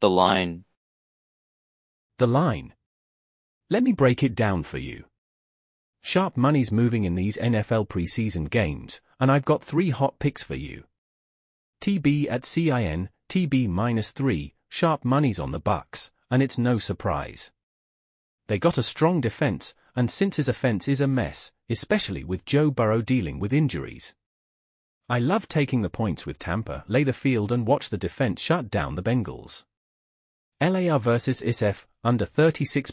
The line. The line. Let me break it down for you. Sharp money's moving in these NFL preseason games, and I've got 3 hot picks for you. TB at CIN, TB -3, sharp money's on the Bucs, and it's no surprise. They got a strong defense, and Cincy's offense is a mess, especially with Joe Burrow dealing with injuries. I love taking the points with Tampa. Lay the field and watch the defense shut down the Bengals. LAR versus ISF, under 36